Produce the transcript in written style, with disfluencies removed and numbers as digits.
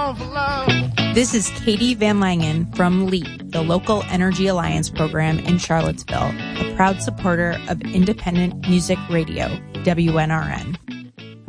on for love. This is Katie Van Langen from LEAP, the Local Energy Alliance program in Charlottesville, a proud supporter of independent music radio, WNRN.